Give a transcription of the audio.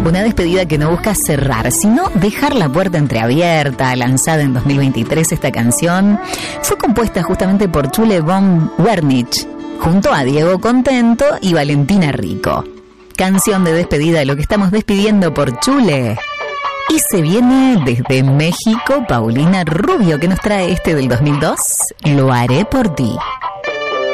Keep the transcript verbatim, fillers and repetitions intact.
Una despedida que no busca cerrar, sino dejar la puerta entreabierta. Lanzada en dos mil veintitrés, esta canción fue compuesta justamente por Chule von Wernich, junto a Diego Contento y Valentina Rico. Canción de despedida, lo que estamos despidiendo por Chule. Y se viene desde México Paulina Rubio, que nos trae este del dos mil dos, Lo haré por ti.